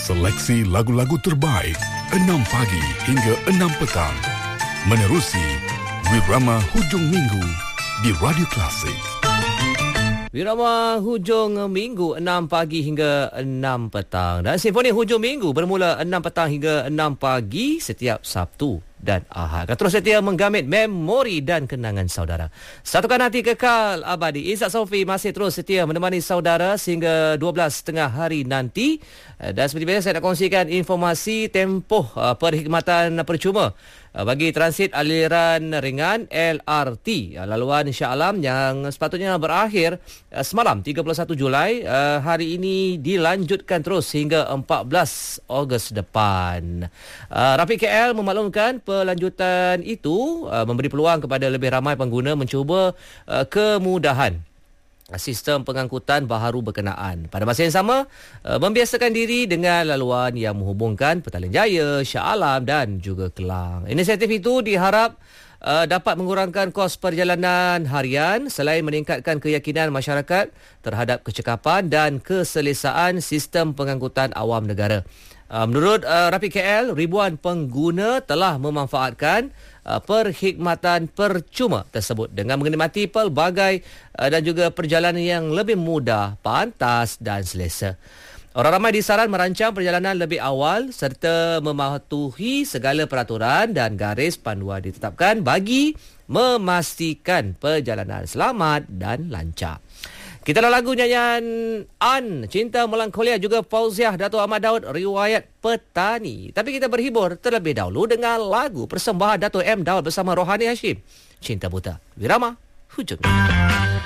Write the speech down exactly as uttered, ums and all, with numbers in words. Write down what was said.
Seleksi lagu-lagu terbaik enam pagi hingga enam petang. Menerusi Wirama Hujung Minggu di Radio Klasik. Wirama Hujung Minggu enam pagi hingga enam petang. Dan Simfoni Hujung Minggu bermula enam petang hingga enam pagi setiap Sabtu dan Ahad. Akan terus setia menggamit memori dan kenangan saudara. Satukan hati kekal abadi. Izzat Sofi masih terus setia menemani saudara sehingga dua belas tiga puluh hari nanti. Dan seperti biasa saya nak kongsikan informasi tempoh perkhidmatan percuma bagi transit aliran ringan L R T laluan Shah Alam yang sepatutnya berakhir semalam tiga puluh satu Julai. Hari ini dilanjutkan terus hingga empat belas Ogos depan. Rapid K L memaklumkan pelanjutan itu memberi peluang kepada lebih ramai pengguna mencuba kemudahan sistem pengangkutan baharu berkenaan. Pada masa yang sama, membiasakan diri dengan laluan yang menghubungkan Petaling Jaya, Shah Alam dan juga Kelang. Inisiatif itu diharap uh, dapat mengurangkan kos perjalanan harian selain meningkatkan keyakinan masyarakat terhadap kecekapan dan keselesaan sistem pengangkutan awam negara. Uh, menurut uh, Rapid K L, ribuan pengguna telah memanfaatkan uh, perkhidmatan percuma tersebut dengan menikmati pelbagai uh, dan juga perjalanan yang lebih mudah, pantas dan selesa. Orang ramai disaran merancang perjalanan lebih awal serta mematuhi segala peraturan dan garis panduan ditetapkan bagi memastikan perjalanan selamat dan lancar. Kita dah lagu nyanyian An, Cinta Melankolia, juga Fauziah Dato' Ahmad Daud, Riwayat Petani. Tapi kita berhibur terlebih dahulu dengan lagu persembahan Dato' M. Daud bersama Rohani Hashim, Cinta Buta. Wirama Hujung.